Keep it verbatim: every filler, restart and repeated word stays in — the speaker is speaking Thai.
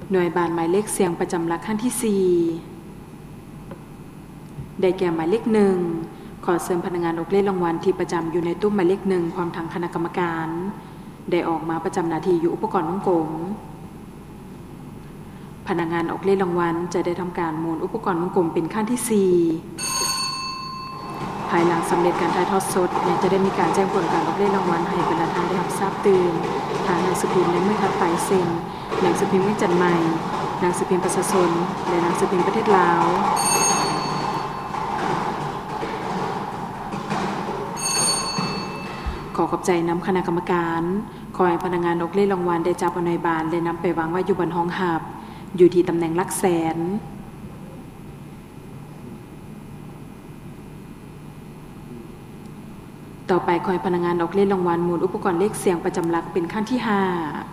หน่วยบานหมายเลขเสียงประจำหลักขั้นที่สี่ได้แก่หมายเลขหนึ่งขอเชิญพนักงานออกเลขรางวัลที่ประจำอยู่ในตู้หมายเลขหนึ่งพร้อมทั้งคณะกรรมการได้ออกมาประจำหน้าที่อยู่อุปกรณ์วงกลมพนักงานออกเลขรางวัลจะได้ทำการหมุนอุปกรณ์วงกลมเป็นขั้นที่สี่ภายหลังสำเร็จการถ่ายทอดสดเนี่ยจะได้มีการแจ้งผลการออกเลขรางวัลให้บรรดาท่านได้รับทราบตื่นทางหนังสือพิมพ์ในเมื่อถัดไปเซ็นหนังสือพิมพ์วิจันใหม่หนังสือพิมพ์ประชาชนและหนังสือพิมพ์ประเทศลาวขอขอบใจนำคณะกรรมการขอให้พนักงานออกเลขรางวัลได้จับเอาหน่วยบานและนำไปวางไว้อยู่บนห้องหับอยู่ที่ตำแหน่งหลักแสนต่อไปขอให้พนักงานออกเลขรางวัลหมุนอุปกรณ์เลขเสียงประจำหลักเป็นขั้นที่ห้า